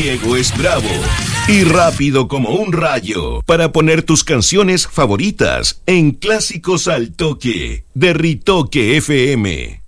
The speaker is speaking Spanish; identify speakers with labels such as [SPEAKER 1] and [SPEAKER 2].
[SPEAKER 1] Diego es bravo y rápido como un rayo para poner tus canciones favoritas en Clásicos al Toque de Ritoque FM.